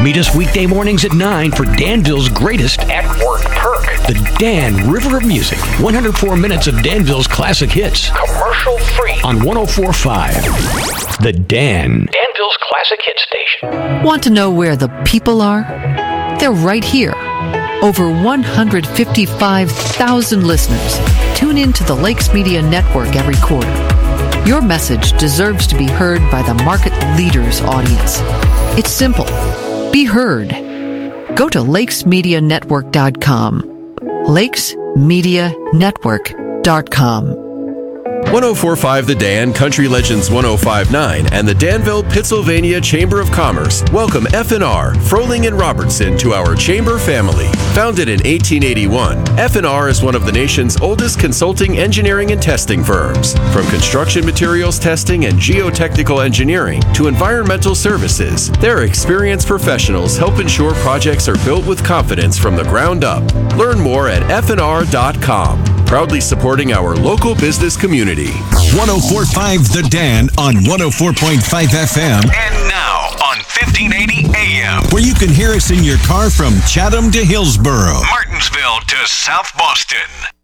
Meet us weekday mornings at 9 for Danville's greatest at-work perk. The Dan River of Music. 104 minutes of Danville's classic hits. Commercial free. On 104.5. The Dan. Danville's classic hit station. Want to know where the people are? They're right here. Over 155,000 listeners tune in to the Lakes Media Network every quarter. Your message deserves to be heard by the market leader's audience. It's simple. Be heard. Go to lakesmedianetwork.com. lakesmedianetwork.com. 104.5 The Dan, Country Legends 105.9, and the Danville, Pennsylvania Chamber of Commerce welcome F&R, Froling and Robertson to our chamber family. Founded in 1881, F&R is one of the nation's oldest consulting, engineering, and testing firms. From construction materials testing and geotechnical engineering to environmental services, their experienced professionals help ensure projects are built with confidence from the ground up. Learn more at fnr.com. Proudly supporting our local business community. 104.5 The Dan on 104.5 FM. And now on 1580 AM. Where you can hear us in your car from Chatham to Hillsboro, Martinsville to South Boston.